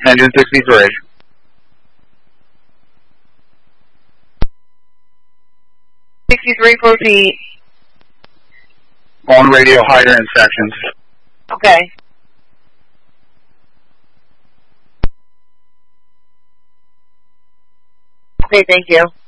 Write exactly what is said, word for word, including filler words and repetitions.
Engine sixty-three. sixty-three, proceed. On radio hydrant sections. Okay. Okay, thank you.